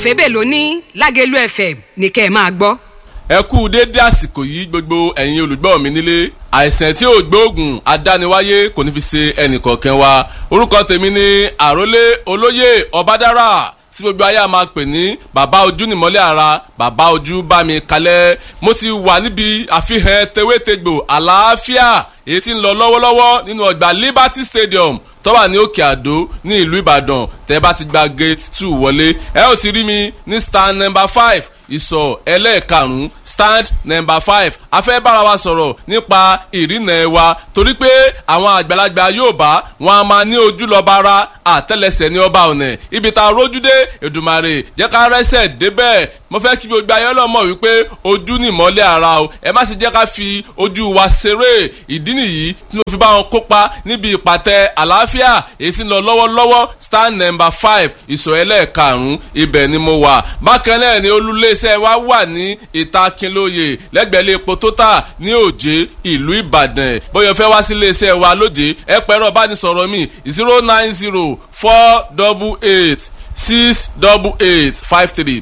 ọ̀fẹ́bẹ̀ ló ní Lágẹ̀lú FM ní kẹ́ ẹ máa gbọ́. ẹ kú déédé àsìkò yìí gbogbo ẹ̀yin olùgbọ́ mi nílé. àìsàn tí ò gbóògùn adániwáyé kò ní fi ṣe ẹnìkọ̀ọ̀kan wa. orúkọ tèmi ni àrólé olóyè ọbádára tí gbogbo ayé a máa pè ní bàbá ojú nìmọ́lẹ̀ ara, bàbá ojú bá mi kalẹ̀. mo ti wà níbi àfihàn tewétegbò àlàáfíà èyí tí ń lọ lọ́wọ́lọ́wọ́ nínú ọgbà Liberty Stadium tó wà ní Òkè Àdó ní ìlú Ìbàdàn. tẹ́ bá ti gba gate 2 wọlé ẹ ó ti rí mi ní stand number 5 ìsọ̀ ẹlẹ́ẹ̀karùn-ún stand number 5. a fẹ́ bára wa sọ̀rọ̀ nípa ìrìnà wa torí pé àwọn àgbàlagbà Yorùbá wọn a máa ní ojú lọ́ba ara àtẹ́lẹsẹ̀ ní ọba ọ̀nà. ibi tá a rójú dé Èdùmàrè jẹ́ ká rẹ́sẹ̀ débẹ̀. mo fẹ́ kí gbogbo ayé ọlọ́mọ wípé ojú ni ìmọ́lẹ̀ ara o. ẹ má sì jẹ́ ká fi ojú wa ṣeré. ìdí nìyí tí mo fi bá wọn kópa níbi ìpàtẹ àlàáfíà èyí tí ń lọ lọ́wọ́lọ́wọ́ stand number 5 ìsọ̀ ẹlẹ́ẹ̀karùn-ún ibẹ̀ ni mo wà. bákan náà ni olúléeṣẹ́ wa wà ní ìta Kínlóye lẹ́gbẹ̀ẹ́ epo Total ní Òjé ìlú Ìbàdàn. bóyá fẹ́ wá sí iléeṣẹ́ wa lójé ẹ pẹ̀rọ bánisọ̀rọ̀ mi 090-488-688-53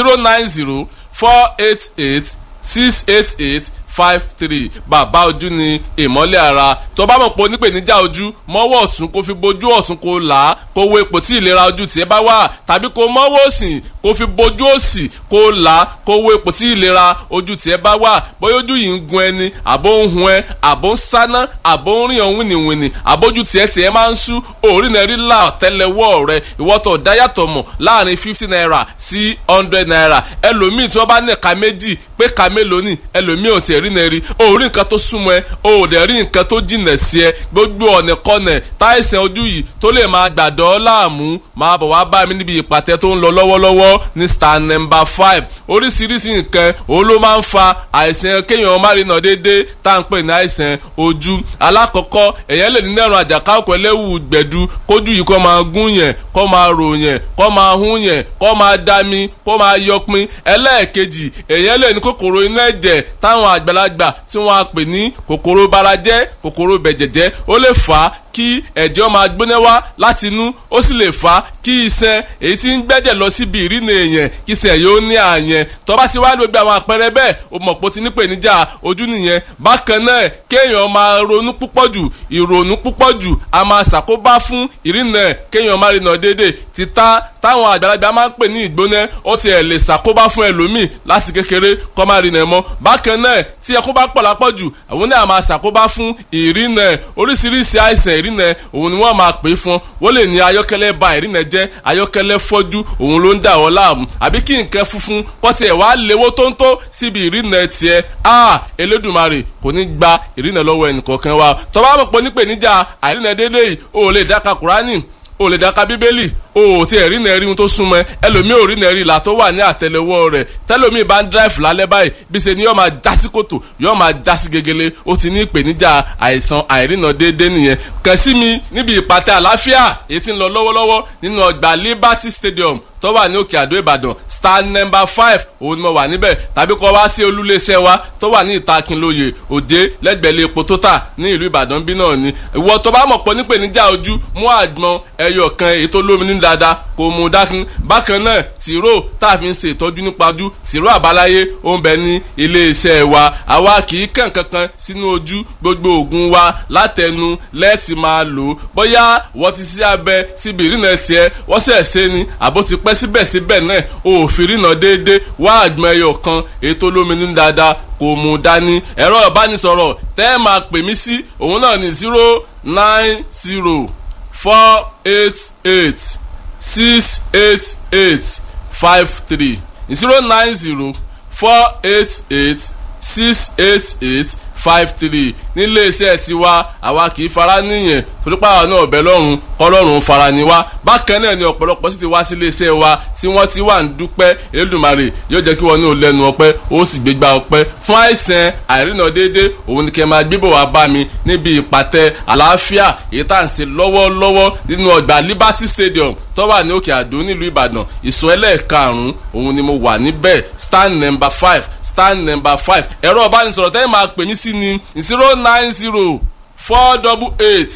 090-488-688-53. bàbá ojú ni ìmọ́lẹ̀ ara. tó bá mọ̀ pé onípèníjà ojú mọ́wọ́ ọ̀tún kó fi bojú ọ̀tún kó là á kó wo ipò tí ìlera ojú tiẹ̀ bá wà, tàbí kó mọ́wọ́ òsì kó fi bojú òsì kó là á kó wo ipò tí ìlera ojú tiẹ̀ bá wà. bóyá ojú yìí ń gun ẹni àbó ń hun ẹ àbó ń sáná àbó ń rìn ọ̀hún wìnìwìnì àbójú tiẹ̀ máa ń sú òórì náà rí là tẹ́lẹ̀wọ́ rẹ ìwọ́tọ̀ dáyàtọ̀ mọ̀ láàrin 50 naira sí 100 naira. ẹlòmíì tí wọ́n bá ní ẹ̀ka méjì pé ká mélòó ni ẹlòmíì ò tiẹ̀ rí náà rí òórì nǹkan tó súnmọ́ ẹ ò dẹ̀ rí nǹkan tó jìnà sí ẹ. gbogbo ọ̀nà kọ́nà táìsàn ojú yìí tó lè máa gbàdọ̀ láàmú máa bọ̀ wá bá mi níbi ìpàtẹ tó ń lọ lọ́wọ́lọ́wọ́ ní stand number 5. oríṣiríṣi nǹkan òun ló máa ń fa àìsàn kéèyàn má rí nà déédéé tá à ń pè ní àìsàn ojú. alákọ̀ọ́kọ́ èèyàn lè ní nẹ́rùn àjàká òkú ẹlẹ́wù gbẹ̀du kójú yìí kó máa gún yẹn kó máa rò yẹn kó máa hún yẹn kó máa dami kó máa yọpin. ẹlẹ́ẹ̀kejì èèyàn lè ní kòkòrò inú ẹ̀jẹ̀ táwọn àgbàlagbà tí wọ́n á pè ní kòkòrò barajẹ́ kòkòrò bẹ̀jẹ̀jẹ́. ó lè fà á kí ẹ̀jẹ̀ máa gbóná wá láti inú, ó sì lè fà á kí iṣan èyí tí ń gbẹ́jẹ̀ lọ síbi ìrìnà èèyàn kí iṣan yóò ní àyẹn. tó bá ti wá gbogbo àwọn àpẹẹrẹ bẹ́ẹ̀ o mọ̀ pé o ti ní ìpèníjà ojú nìyẹn. bákan náà kéèyàn máa ronú púpọ̀ jù, ìrònú púpọ̀ jù a máa ṣàkóbá fún ìrìnà kéèyàn máa rìnà déédéé. títà táwọn àgbàlagbà máa ń pè ní ìgbóná ó ti ẹ̀ lè ṣàkóbá fún ẹlòmíì láti kékeré kó máa rìnà mọ́. bákan náà tí ẹkún bá pọ̀ lápọ̀jù àwọn náà máa ṣàkóbá fún ìrìnà. oríṣiríṣi àìsàn ìrìnà òun ni wọ́n máa pè é fún. wọ́n lè ní ayọ́kẹ́lẹ́ ba ìrìnà jẹ́, ayọ́kẹ́lẹ́ fọ́jú òun ló ń dà wọ́n láàmú, àbí kí nǹkan funfun kọ́tì ẹ̀ wá léwó tóńtó síbi ìrìnà tiẹ̀. Elédùmarè kò ní gba ìrìnà lọ́wọ́ ẹnìkọ̀ọ̀kan wa. tó bá mọ̀ pé nípèníjà àìrìnà déédéé yìí o lè dáka Kùránì, o lè dáka Bíbélì, o ti ẹ̀rí náà rí ohun tó súnmọ́ ẹ. ẹlòmíì ò rí náà rí ìlà tó wà ní àtẹ́lẹwọ́ rẹ̀. tẹ́lòmíì bá ń dráìfù lálẹ́ báyìí bí ṣe ni yóò máa já sí kòtò yóò máa já sí gegele. ó ti ní ìpèníjà àìsàn àìrìnà déédéé nìyẹn. kàn sí mi níbi ìpàtẹ àlàáfíà èyí tí ń lọ lọ́wọ́lọ́wọ́ nínú ọgbà Liberty Stadium tó wà ní Òkè Àdó Ìbàdàn stand number 5 òun ni mo wà níbẹ̀. tàbí kó wá sí olúléeṣẹ́ wa tó wà ní ìta Kínlóye Òjé lẹ́gbẹ̀ẹ́ epo Total ní ìlú Ìbàdàn bí náà ni. ìwọ tó bá mọ̀ pọ̀ nípèníjà ojú mú àgbọn ẹyọ kan èyí tó lómi ní dáadáa kò mú dákun. bákan náà tìró tá a fi ń ṣe ìtọ́jú nípa ojú tìró àbáláyé ó ń bẹ ní iléeṣẹ́ wa. àwa kì í kàn kankan sínú ojú, gbogbo oògùn wa látẹnu lẹ́ẹ̀tì máa lò. bóyá wọ́n ti ṣí abẹ síbi ìrìnà tiẹ̀ wọ́n sẹ̀ ṣe ni àbó ti pẹ́ síbẹ̀síbẹ̀ náà òfin rìnà déédéé wá àgbọn ẹyọ kan èyí tó lómi ní dáadáa kò mú dání. ẹ̀rọ ìbánisọ̀rọ̀ tẹ́ ẹ máa pè mí sí òun náà ní 090-488-688-53 090-488-688-53. nílé iṣẹ́ tiwa àwa kì í fara níyẹn torí pàwọn náà ọ̀bẹ lọ́rùn kọ́lọ́run fara ni wá. bákan náà ni ọ̀pọ̀lọpọ̀ sì ti wá sí ilé iṣẹ́ wa tí wọ́n ti wà ń dúpẹ́. Elédùmarè yóò jẹ́ kí wọ́n ní olẹ́nu ọpẹ́ ó sì gbégbá ọpẹ́ fún àìsàn àìrìnà déédéé. òun ni kẹ́ máa gbébọ̀ wá bá mi níbi ìpàtẹ àlàáfíà èyí tá à ń ṣe lọ́wọ́lọ́wọ́ nínú ọgbà Liberty Stadium tó wà ní Òkè Àdó nílùú Ìbàdàn ìsọ̀ ẹlẹ́ẹ̀karùn-ún òun ni mo wà níbẹ̀ stand number 5 ẹ̀rọ ìbánisọ̀rọ̀ tẹ́lẹ̀ máa pè mí sí ni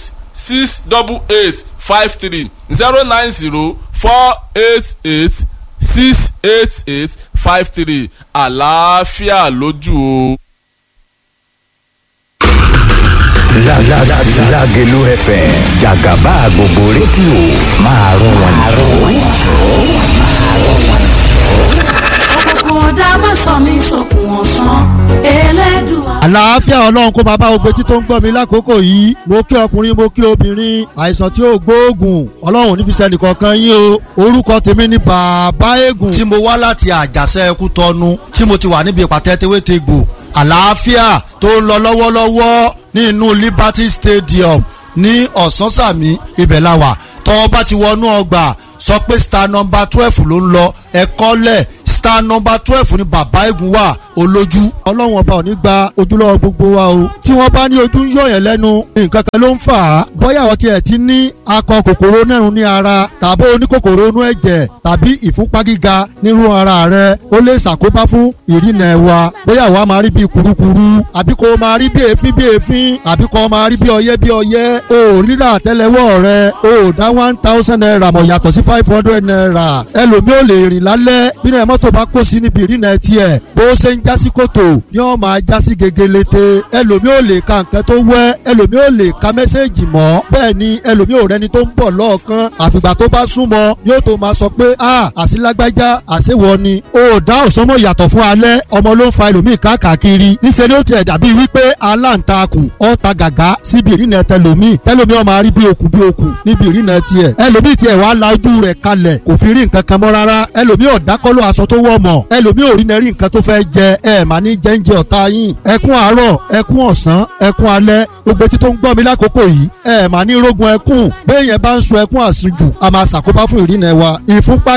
090-488-688-53 090-488 68853 àlàáfíà lójú o. Lágelú FM jàgàbá gbogbo rédíò máa rún wọn jù. Òkùnkùn ọ̀dà má sọ mí sókun ọ̀sán Elédùà. Àlàáfíà Ọlọ́run kó máa bá gbogbo etí tó ń gbọ́ mi lákòókò yìí. Mo kí ọkùnrin mo kí obìnrin. Àìsàn tí ó gbóògùn Ọlọ́run ò ní fi ṣe ẹnìkankan yín o. Orúkọ tèmi ni Bàbá Ègùn. Tí mo wá láti Àjàṣẹ́ Kútọ́nù tí mo ti wà níbi ìpàtẹ tewétegbò. Àlàáfíà tó ń lọ lọ́wọ́lọ́wọ́ ní inú Liberty Stadium ní Ọ̀sánsàmì ibẹ̀ la wà. Tọ́ bá ti wọnú ọgbà sọ pé star number 12 ló ń lọ ẹ̀kọ́lẹ̀ star number 12 ni Bàbá Ègùn wà olójú. Ọlọ́run ọba ò ní gba ojúlọ́wọ́ gbogbo wa o. Tí wọ́n bá ní ojú ń yọ̀yàn lẹ́nu nǹkan kan ló ń fà á. Bóyá àwọn tiẹ̀ ti ní akọ kòkòrò nẹ́rùn ní ara tàbí oníkòkòrò inú ẹ̀jẹ̀ tàbí ìfúnpá gíga nírú ara rẹ̀ ó lè ṣàkóbá fún ìrìnà ẹ̀wà. Bóyá àwa máa rí bí kurukuru àbí kò máa rí bí èéfín àbí kò máa rí bí ọyẹ́ o rírà àtẹ́lẹwọ́ rẹ̀ o dá 1000 naira mọ̀ yàtọ̀ sí 500 naira. Ẹlòmí ò lè rìn lálẹ́ bí náà mọ́tò bá kó sí níbi ìrìnà tiẹ̀ bó ṣe ń jásí kòtò yóò máa jásí gegelete. Ẹlòmí ò lè ka nǹkan tó wẹ́ ẹlòmí ò lè ka mẹ́sẹ̀gì mọ́. Bẹ́ẹ̀ ni ẹlòmí ò rẹni tó ń bọ̀ lọ́ọ̀kan àfìgbà tó bá súnmọ́ yóò tó máa sọ pé àṣìlágbájá àṣewọ ni. O dá òsánmọ̀ yàtọ̀ fún alẹ́ ọmọ ló ń fa ẹlòmí káàkiri. Níṣẹ́ ni ó tiẹ̀ dàbí wípé aláǹtakùn ọ̀ta gàgá síbi ìrìnà tẹlòmí ó máa rí bí okùn níbi ìrìnà tiẹ̀. Ẹlòmí tiẹ̀ wá la ojú rẹ̀ kalẹ̀ kò fi rí nǹkan kan mọ́ rárá. Ẹlòmí ọ̀dákọ́lọ́ aṣọ tó wọ̀ mọ̀ ẹlòmí ò rí nẹ́rí nǹkan tó fẹ́ jẹ mà ní jẹ́ńjẹ ọ̀tá yín. Ẹkún àárọ̀ ẹkún ọ̀sán ẹkún alẹ́ gbogbo etí tó ń gbọ́ mi lákòókò yìí mà ní rógun ẹkún. Béèyàn bá ń sun ẹkún àsùnjù a máa ṣàkóbá fún ìrìnà wa. Ìfúnpá